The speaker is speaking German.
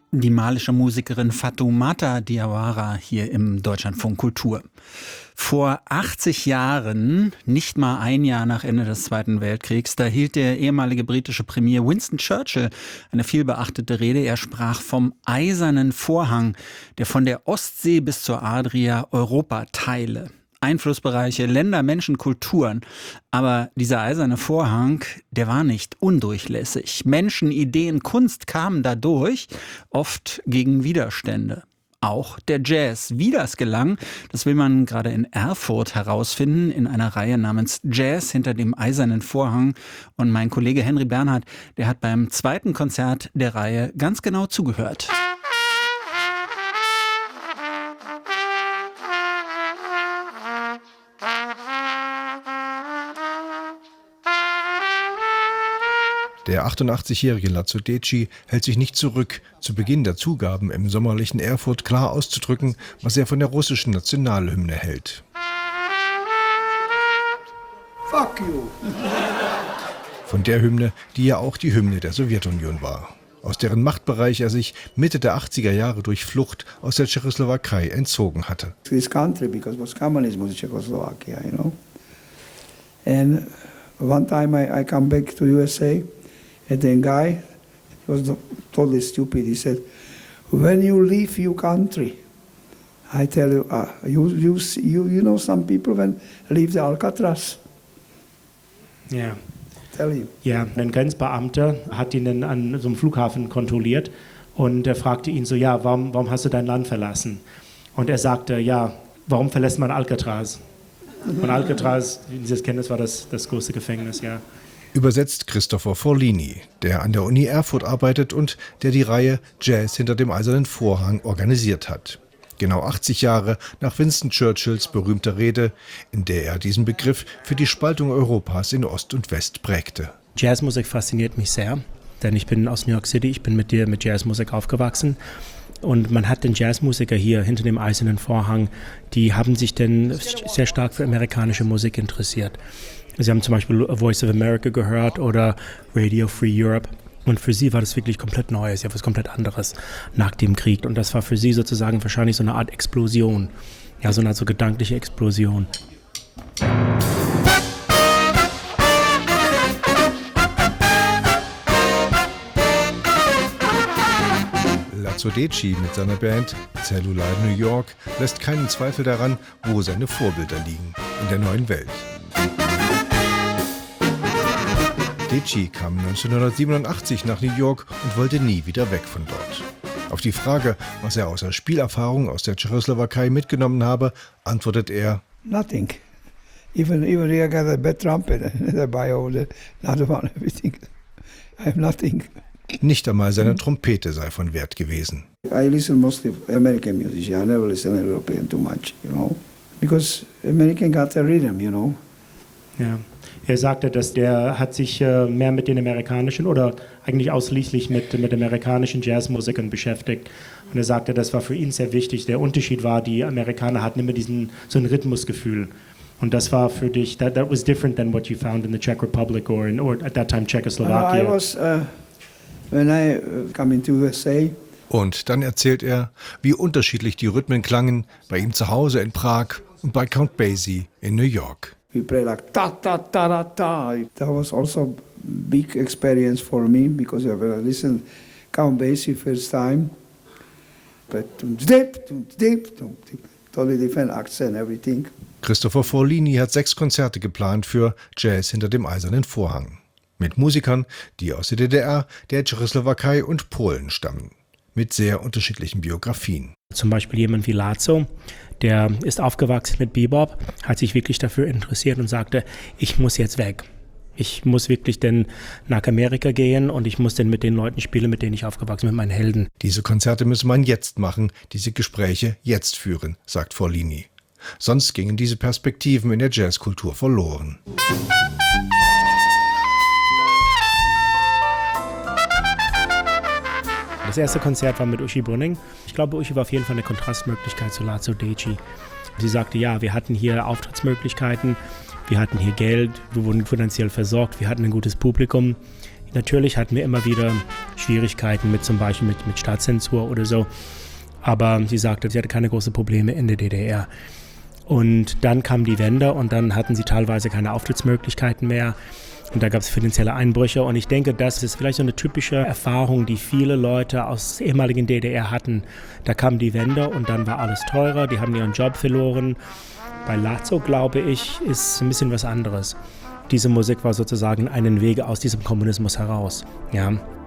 Die malische Musikerin Fatoumata Diawara hier im Deutschlandfunk Kultur. Vor 80 Jahren, nicht mal ein Jahr nach Ende des Zweiten Weltkriegs, da hielt der ehemalige britische Premier Winston Churchill eine vielbeachtete Rede. Er sprach vom Eisernen Vorhang, der von der Ostsee bis zur Adria Europa teile. Einflussbereiche, Länder, Menschen, Kulturen. Aber dieser eiserne Vorhang, der war nicht undurchlässig. Menschen, Ideen, Kunst kamen dadurch, oft gegen Widerstände. Auch der Jazz. Wie das gelang, das will man gerade in Erfurt herausfinden, in einer Reihe namens Jazz hinter dem Eisernen Vorhang. Und mein Kollege Henry Bernhard, der hat beim zweiten Konzert der Reihe ganz genau zugehört. Der 88-jährige Lazzo Deci hält sich nicht zurück, zu Beginn der Zugaben im sommerlichen Erfurt klar auszudrücken, was er von der russischen Nationalhymne hält. Fuck you! Von der Hymne, die ja auch die Hymne der Sowjetunion war, aus deren Machtbereich er sich Mitte der 80er Jahre durch Flucht aus der Tschechoslowakei entzogen hatte. This country, because it was communism was Czechoslovakia, you know. And one time I come back to USA. And the guy was totally stupid. He said, "When you leave your country, I tell you, you know some people when leave the Alcatraz." Ja. Tell you. Ja, ein Grenzbeamter hat ihn dann an so einem Flughafen kontrolliert und er fragte ihn so, ja, warum hast du dein Land verlassen? Und er sagte, ja, warum verlässt man Alcatraz? Und Alcatraz, wie Sie es kennen, das war das größte Gefängnis, ja. Übersetzt Christopher Forlini, der an der Uni Erfurt arbeitet und der die Reihe Jazz hinter dem Eisernen Vorhang organisiert hat. Genau 80 Jahre nach Winston Churchills berühmter Rede, in der er diesen Begriff für die Spaltung Europas in Ost und West prägte. Jazzmusik fasziniert mich sehr, denn ich bin aus New York City, ich bin mit Jazzmusik aufgewachsen. Und man hat den Jazzmusiker hier hinter dem Eisernen Vorhang, die haben sich denn sehr stark für amerikanische Musik interessiert. Sie haben zum Beispiel Voice of America gehört oder Radio Free Europe. Und für sie war das wirklich komplett Neues, ja, was komplett anderes nach dem Krieg. Und das war für sie sozusagen wahrscheinlich so eine Art Explosion, ja, so eine Art so gedankliche Explosion. Lazzo Deci mit seiner Band Cellulite New York lässt keinen Zweifel daran, wo seine Vorbilder liegen, in der neuen Welt. Deci kam 1987 nach New York und wollte nie wieder weg von dort. Auf die Frage, was er außer Spielerfahrung aus der Tschechoslowakei mitgenommen habe, antwortet er: Nothing. Even I got a bad trumpet dabei oder another one, everything. I have nothing. Nicht einmal seine Trompete sei von Wert gewesen. I listen mostly American music. I never listen European too much, you know, because American got a rhythm, you know. Ja. Er sagte, dass der hat sich mehr mit den amerikanischen oder eigentlich ausschließlich mit amerikanischen Jazzmusikern beschäftigt. Und er sagte, das war für ihn sehr wichtig. Der Unterschied war, die Amerikaner hatten immer so ein Rhythmusgefühl. Und das war für dich, that was different than what you found in the Czech Republic or at that time Czechoslovakia. I was, when I come into USA. Und dann erzählt er, wie unterschiedlich die Rhythmen klangen bei ihm zu Hause in Prag und bei Count Basie in New York. We play like ta ta ta ta ta. That was also a big experience for me because I listened Count Basie first time. But totally different accent, everything. Christopher Forlini hat 6 Konzerte geplant für Jazz hinter dem Eisernen Vorhang. Mit Musikern, die aus der DDR, der Tschechoslowakei und Polen stammen. Mit sehr unterschiedlichen Biografien. Zum Beispiel jemand wie Lazzo, der ist aufgewachsen mit Bebop, hat sich wirklich dafür interessiert und sagte, ich muss jetzt weg. Ich muss wirklich denn nach Amerika gehen und ich muss denn mit den Leuten spielen, mit denen ich aufgewachsen bin, mit meinen Helden. Diese Konzerte müsse man jetzt machen, diese Gespräche jetzt führen, sagt Forlini. Sonst gingen diese Perspektiven in der Jazzkultur verloren. Das erste Konzert war mit Uschi Brünning. Ich glaube, Uschi war auf jeden Fall eine Kontrastmöglichkeit zu Lazzo Deci. Sie sagte, ja, wir hatten hier Auftrittsmöglichkeiten, wir hatten hier Geld, wir wurden finanziell versorgt, wir hatten ein gutes Publikum. Natürlich hatten wir immer wieder Schwierigkeiten mit zum Beispiel mit Staatszensur oder so. Aber sie sagte, sie hatte keine großen Probleme in der DDR. Und dann kam die Wende und dann hatten sie teilweise keine Auftrittsmöglichkeiten mehr. Und da gab es finanzielle Einbrüche. Und ich denke, das ist vielleicht so eine typische Erfahrung, die viele Leute aus der ehemaligen DDR hatten. Da kam die Wende und dann war alles teurer, die haben ihren Job verloren. Bei Lazo, glaube ich, ist ein bisschen was anderes. Diese Musik war sozusagen einen Weg aus diesem Kommunismus heraus. Ja.